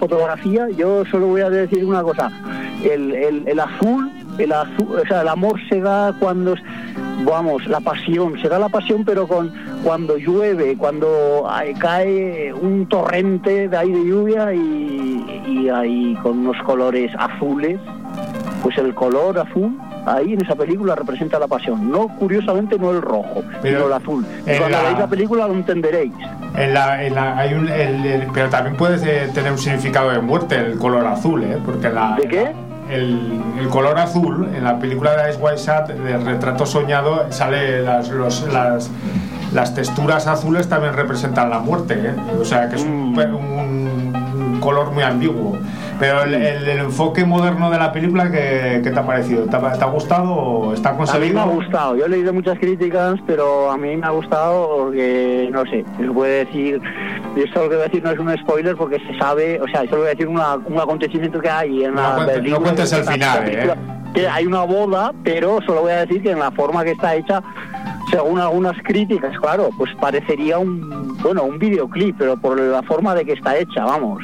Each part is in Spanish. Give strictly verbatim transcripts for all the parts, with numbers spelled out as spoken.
fotografía, yo solo voy a decir una cosa, el, el, el azul, el azul, o sea, el amor se da cuando, vamos, la pasión, se da la pasión, pero con cuando llueve, cuando hay, cae un torrente de ahí de lluvia y, y ahí con unos colores azules, pues el color azul ahí en esa película representa la pasión, no, curiosamente no el rojo, pero sino el azul. Y cuando la... veáis la película lo entenderéis. En la, en la, hay un, el, el, pero también puede tener un significado de muerte el color azul, ¿eh? Porque la, ¿de qué? La, el, el color azul en la película de Eyes Wide Shut, del retrato soñado, sale las, los, las, las texturas azules también representan la muerte, ¿eh? O sea que es un, un, un color muy ambiguo. Pero el, el, el enfoque moderno de la película, ¿qué, qué te ha parecido? ¿Te ha, te ha gustado o está conseguido? A mí me ha gustado. Yo he leído muchas críticas, pero a mí me ha gustado porque, no sé, se puede decir... Y esto lo que voy a decir no es un spoiler porque se sabe... O sea, solo voy a decir una, un acontecimiento que hay en no la... Cuentes, no cuentes el final, ¿eh? Que hay una boda, pero solo voy a decir que en la forma que está hecha, según algunas críticas, claro, pues parecería un... Bueno, un videoclip, pero por la forma de que está hecha, vamos...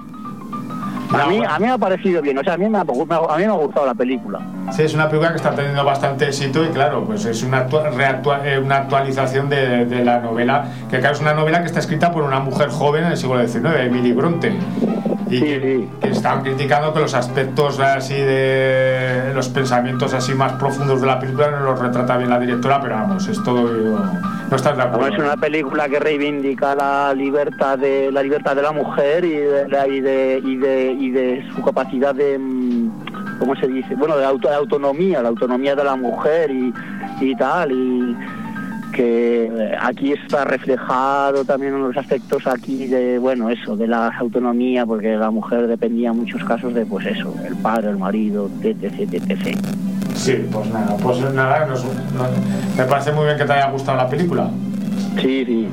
A mí, a mí me ha parecido bien, o sea, a mí me ha, a mí me ha gustado la película. Sí, es una película que está teniendo bastante éxito y claro, pues es una, actua, reactua, eh, una actualización de, de la novela, que claro, es una novela que está escrita por una mujer joven en el siglo diecinueve, Emily Bronte. Y sí, que, sí. que están criticando que los aspectos así de los pensamientos así más profundos de la película no los retrata bien la directora, pero vamos, es todo, no estás de acuerdo. Es una película que reivindica la libertad de la libertad de la mujer y de, y de, y de, y de su capacidad de, ¿cómo se dice? Bueno, de, auto, de autonomía, la autonomía de la mujer y, y tal, y que aquí está reflejado también en los aspectos aquí de, bueno, eso, de la autonomía, porque la mujer dependía en muchos casos de, pues eso, el padre, el marido, etc, etcétera. Sí, pues nada, pues nada, nos, nos, me parece muy bien que te haya gustado la película. Sí, sí.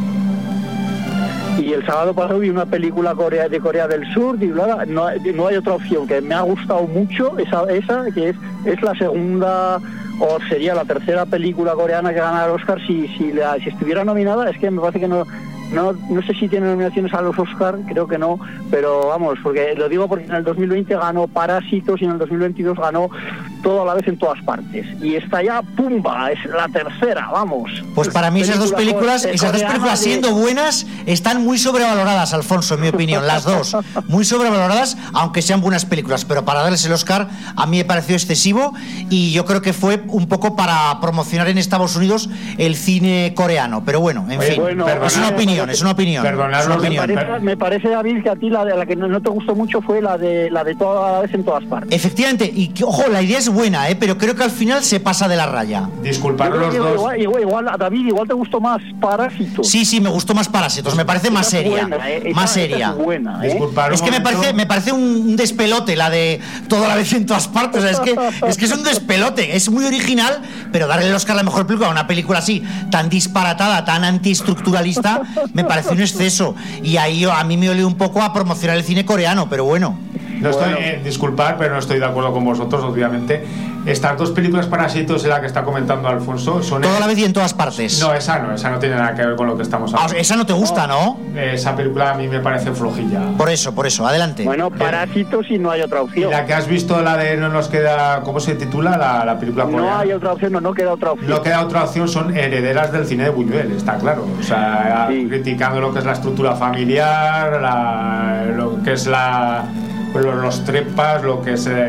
Y el sábado pasado vi una película Corea, de Corea del Sur, y no, no hay otra opción, que me ha gustado mucho, esa, esa que es, es la segunda... o sería la tercera película coreana que gana el Oscar si, si, la, si estuviera nominada. Es que me parece que no, no no sé si tiene nominaciones a los Oscar, creo que no, pero vamos, porque lo digo porque en el dos mil veinte ganó Parásitos y en el dos mil veintidós ganó Todo a la vez en todas partes, y esta ya, ¡pumba!, es la tercera, vamos. Pues para mí esas dos películas, esas dos películas siendo buenas, están muy sobrevaloradas, Alfonso, en mi opinión, las dos, muy sobrevaloradas, aunque sean buenas películas, pero para darles el Oscar a mí me pareció excesivo, y yo creo que fue un poco para promocionar en Estados Unidos el cine coreano, pero bueno, en Oye, fin, bueno, es una opinión, es una opinión. Perdonad, es una me, opinión. Parece, me parece, David, que a ti la, de, la que no, no te gustó mucho fue la de la de Toda la vez en todas partes. Efectivamente, y que, ojo, la idea es buena, ¿eh? Pero creo que al final se pasa de la raya. Disculpad los igual, dos. Igual, igual, igual, David, igual te gustó más Parásitos. Sí, sí, me gustó más Parásitos, me parece más seria, buena, ¿eh? más esa, seria. Esa es buena, ¿eh? Es que me parece, me parece un despelote la de Toda la vez en todas partes. O sea, es que es que es un despelote, es muy original, pero darle el Oscar a la mejor película a una película así tan disparatada, tan antiestructuralista, me parece un exceso. Y ahí a mí me olió un poco a promocionar el cine coreano, pero bueno. No estoy, bueno. eh, disculpad, pero no estoy de acuerdo con vosotros, obviamente. Estas dos películas Parásitos en la que está comentando Alfonso son... Toda la vez y en todas partes. No, esa no, esa no tiene nada que ver con lo que estamos hablando. Ah, esa no te gusta, ¿no? Esa película a mí me parece flojilla. Por eso, por eso, adelante. Bueno, Parásitos y no hay otra opción. ¿Y la que has visto, la de no nos queda... ¿Cómo se titula la, la película coreana? No hay otra opción, no, no queda otra opción. No queda otra opción, son herederas del cine de Buñuel, está claro. O sea, sí. Criticando lo que es la estructura familiar, la, lo que es la... Los, los trepas, lo que es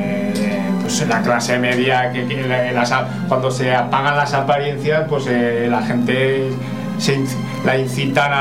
eh, pues la clase media, que, que las, cuando se apagan las apariencias, pues eh, la gente se, la incitan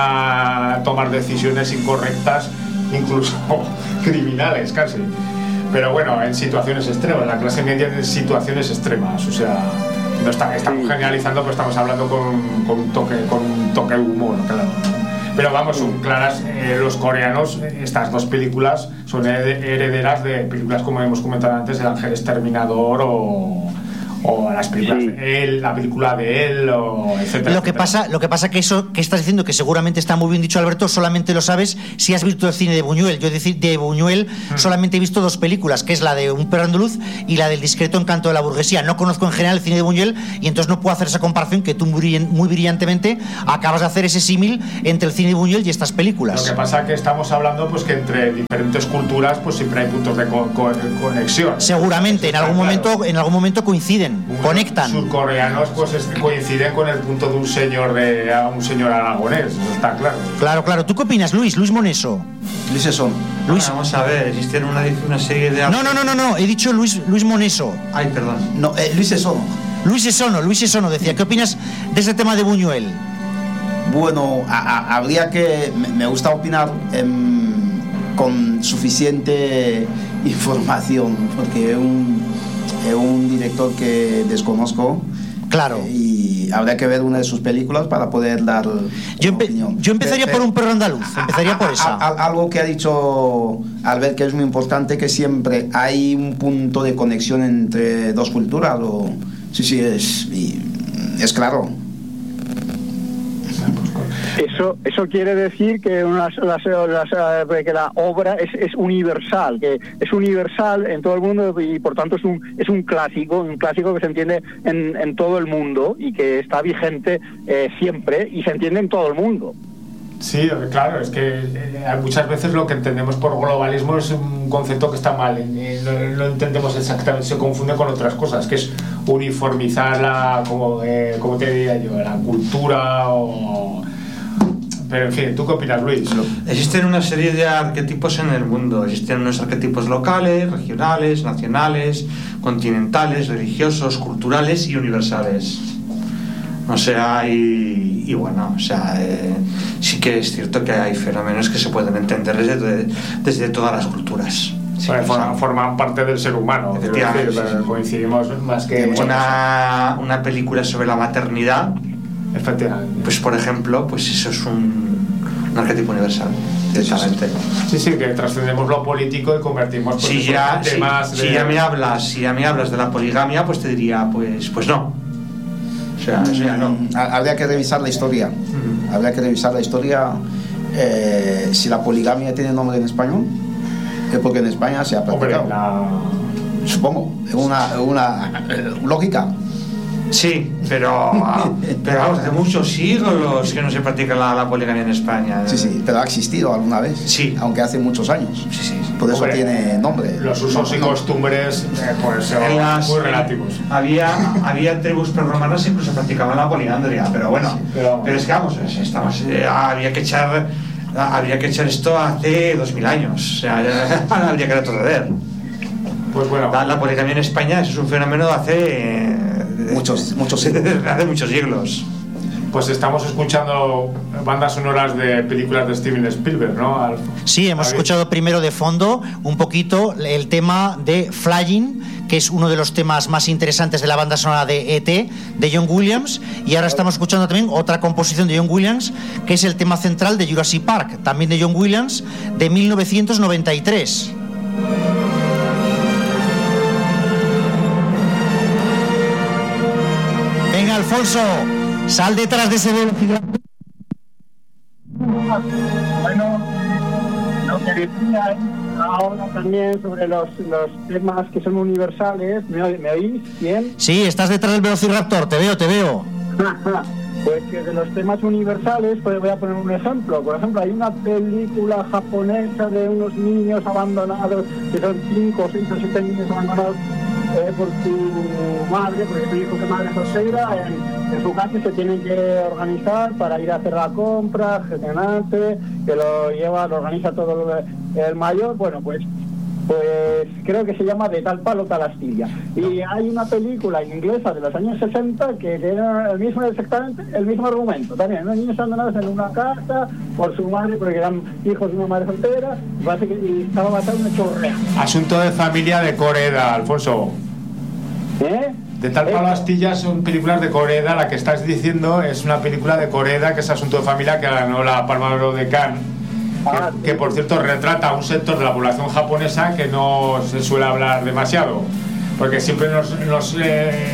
a tomar decisiones incorrectas, incluso criminales casi. Pero bueno, en situaciones extremas, la clase media en situaciones extremas, o sea, no está, estamos sí. generalizando, pero estamos hablando con, con un toque, con un toque de humor, claro. Pero vamos, son claras, eh, los coreanos, estas dos películas son herederas de películas como hemos comentado antes, El Ángel Exterminador o, o las películas sí. de él, la película de él, o etcétera. Lo que etcétera. pasa, lo que pasa que eso que estás diciendo, que seguramente está muy bien dicho, Alberto, solamente lo sabes si has visto el cine de Buñuel. Yo decir de Buñuel hmm. solamente he visto dos películas, que es la de Un perro andaluz y la del discreto encanto de la burguesía. No conozco en general el cine de Buñuel y entonces no puedo hacer esa comparación que tú muy, muy brillantemente acabas de hacer, ese símil entre el cine de Buñuel y estas películas. Lo que pasa es que estamos hablando pues que entre diferentes culturas pues siempre hay puntos de co co conexión. Seguramente en algún claro. momento en algún momento coinciden, un, conectan. Surcoreanos pues es, coinciden con el punto de un señor de un señor aragonés, eso está claro. Claro, claro. ¿Tú qué opinas, Luis? Luis Moneso. Luis Esón. Luis. Bueno, vamos a ver, existieron una, una serie de... No, no, no, no, no, he dicho Luis Luis Moneso. Ay, perdón. No, eh, Luis Esono. Luis Esono, Luis Esono decía, ¿qué opinas de ese tema de Buñuel? Bueno, a, a, habría que, me, me gusta opinar eh, con suficiente información, porque es un, es un director que desconozco. Claro. Eh, y habría que ver una de sus películas para poder dar yo, empe opinión. yo empezaría pero, por Un perro andaluz, empezaría a, a, por esa. A, a, algo que ha dicho Albert que es muy importante, que siempre hay un punto de conexión entre dos culturas. O, sí, sí, es, es claro. Eso, eso quiere decir que, unas, las, las, que la obra es, es universal, que es universal en todo el mundo y por tanto es un, es un clásico, un clásico que se entiende en, en todo el mundo y que está vigente eh, siempre y se entiende en todo el mundo. Sí, claro, es que eh, muchas veces lo que entendemos por globalismo es un concepto que está mal, eh, no, no entendemos exactamente, se confunde con otras cosas, que es uniformizar la, como, eh, como te diría yo, la cultura o... Pero en fin, ¿tú qué opinas, Luis? Existen una serie de arquetipos en el mundo. Existen unos arquetipos locales, regionales, nacionales, continentales, religiosos, culturales y universales. O sea, y, y bueno, o sea, eh, sí que es cierto que hay fenómenos que se pueden entender desde, desde todas las culturas. Sí, bueno, forman, forman parte del ser humano. Efectivamente, decir, sí. Coincidimos más que... Una, una película sobre la maternidad. Efectivamente. Pues por ejemplo, pues eso es un, un arquetipo universal, directamente. Sí, sí, que trascendemos lo político y convertimos pues, si ya, temas si, de... si ya me hablas, si ya me hablas de la poligamia, pues te diría, pues, pues no. O sea, eso ya no. Habría que revisar la historia. Uh-huh. Habría que revisar la historia. Eh, si la poligamia tiene nombre en español, es porque en España se ha practicado. Hombre, la... Supongo, es una, una eh, lógica. Sí, pero, pero vamos, hace muchos siglos que no se practica la, la poligamia en España. Sí, sí, pero ha existido alguna vez. Sí. Aunque hace muchos años. Sí, sí. Por eso Hombre, tiene nombre. Los usos y costumbres eh, pues, son las, muy relativos. Había, había tribus prerromanas que incluso practicaban la poligandria, pero bueno, sí, pero, pero es que vamos, estamos, eh, había que echar habría que echar esto hace dos mil años. O sea, ya, habría que retroceder. Pues bueno. La, la poligamia en España eso es un fenómeno de hace... Eh, muchos, muchos siglos. hace muchos siglos. Pues estamos escuchando bandas sonoras de películas de Steven Spielberg, ¿no? Al... Sí, hemos escuchado primero de fondo un poquito el tema de Flying, que es uno de los temas más interesantes de la banda sonora de E T, de John Williams, y ahora estamos escuchando también otra composición de John Williams, que es el tema central de Jurassic Park, también de John Williams, de mil novecientos noventa y tres. Venga, Alfonso, sal detrás de ese velocidad. Bueno, lo que decía ahora también sobre los, los temas que son universales, ¿me, ¿me oís bien? Sí, estás detrás del Velociraptor, te veo, te veo. Pues que de los temas universales, pues voy a poner un ejemplo. Por ejemplo, hay una película japonesa de unos niños abandonados, que son cinco, seis o siete niños abandonados eh, por su madre, porque su hijo es madre soltera, en, en su casa se tienen que organizar para ir a hacer la compra, gestionante, que lo lleva, lo organiza todo lo, el mayor. Bueno, pues pues creo que se llama De tal palo tal astilla. Y hay una película inglesa de los años sesenta que tiene el mismo, exactamente el mismo argumento. También unos niños abandonados en una casa por su madre, porque eran hijos de una madre soltera, y estaba basado en un hecho real. Asunto de familia de Coreda, Alfonso. ¿Eh? De tal palo astilla son películas de Coreda. La que estás diciendo es una película de Coreda, que es Asunto de familia, que ganó la Palma de Oro de Cannes. Ah, que, que por cierto retrata a un sector de la población japonesa que no se suele hablar demasiado, porque siempre nos, nos, eh,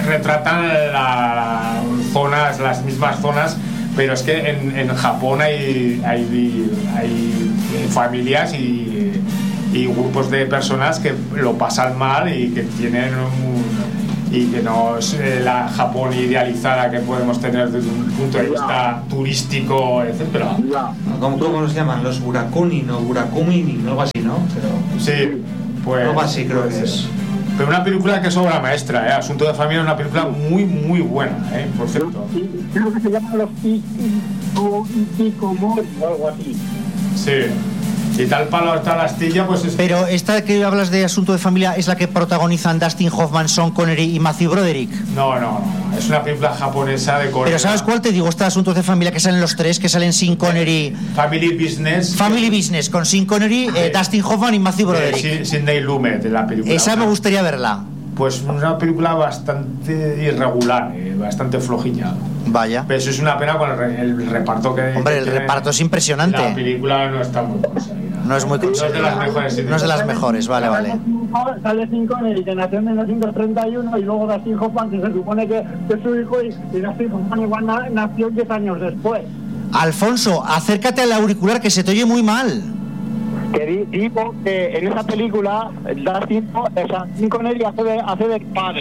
retratan la, la, zonas, las mismas zonas, pero es que en, en Japón hay, hay, hay familias y, y grupos de personas que lo pasan mal y que tienen un, y que no es la Japón idealizada que podemos tener desde un punto de vista turístico, etcétera. ¿Cómo, cómo los llaman? Los Burakuni, no Burakumi, ni algo así, ¿no? Pero... Sí, pues algo así creo que es. Pero una película que es obra maestra, ¿eh? Asunto de familia es una película muy, muy buena, ¿eh? Por cierto. Creo que se llama Los Hikikomori o algo así. Sí. Y tal palo, tal astilla, pues es... Pero esta que hablas de Asunto de Familia es la que protagonizan Dustin Hoffman, Sean Connery y Matthew Broderick. No, no, no. Es una película japonesa de Corea. Pero ¿sabes cuál te digo? Este Asuntos de Familia que salen los tres, que salen Sean Connery... Family Business. Family Business, con Sean Connery, eh, Dustin Hoffman y Matthew Broderick. Eh, Sidney Lumet, de la película. Esa me gustaría verla. Pues una película bastante irregular, eh, bastante flojilla. Vaya. Pero eso es una pena con el, re, el reparto que... Hombre, el reparto es impresionante. La película no está muy conseguida. No es muy conseguida. No es de las mejores. No es de las mejores, vale, vale. Sale Sean Connery, que nació en mil novecientos treinta y uno, y luego Dustin Hoffman, que se supone que es su hijo, y, y Dustin Hoffman igual na, nació diez años después. Alfonso, acércate al auricular, que se te oye muy mal. Que digo que en esa película Dustin, o sea, Sean Connery hace de, hace de padre,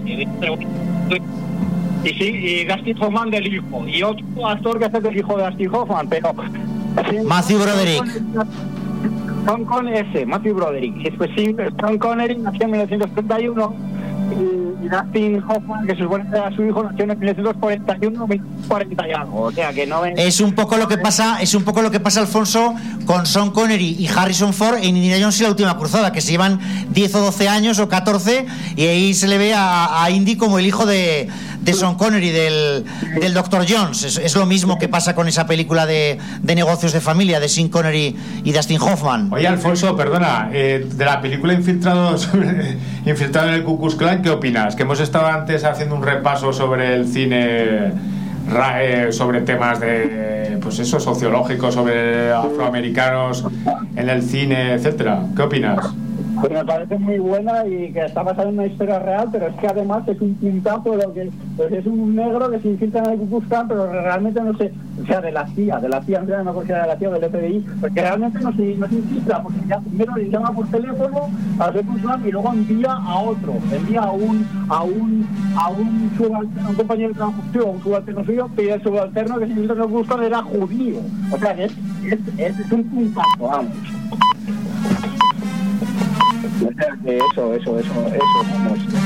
y sí, y Dustin Hoffman del hijo, y otro actor que hace del hijo de Dustin Hoffman, pero Matthew Broderick. Sean Connery, ese, Matthew Broderick, y después sí, Sean Connery nació en mil novecientos treinta y uno, y, y Dustin Hoffman, que se supone que era su hijo, nació en mil novecientos cuarenta y uno, mil novecientos cuarenta y algo, o sea que no es... Es un poco lo que pasa, es un poco lo que pasa, Alfonso, con Sean Connery y Harrison Ford en Indiana Jones y la última cruzada, que se llevan diez o doce años o catorce, y ahí se le ve a, a Indy como el hijo de, de Sean Connery, del, del doctor Jones. Es, es lo mismo que pasa con esa película de, de negocios de familia de Sean Connery y Dustin Hoffman. Oye, Alfonso, perdona, eh, de la película Infiltrado, sobre, Infiltrado en el Ku Klux Klan, ¿qué opinas? Que hemos estado antes haciendo un repaso sobre el cine, eh, sobre temas de, pues eso, sociológicos, sobre afroamericanos en el cine, etcétera. ¿Qué opinas? Pues me parece muy buena y que está basada en una historia real, pero es que además es un puntazo lo que pues es un negro que se infiltra en el Ku Klux Klan, pero realmente no se, o sea, de la C I A, de la C I A, no sé, no considera de la C I A o del F B I, porque realmente no se, no se infiltra, porque ya primero le llama por teléfono al Ku Klux Klan y luego envía a otro, envía a un a un a un, subalterno, un compañero de trabajo suyo, un subalterno suyo, y el subalterno que se infiltra en el Ku Klux Klan era judío, o sea que es, es, es, es un puntazo, vamos. O sea que eso, eso, eso, eso, vamos.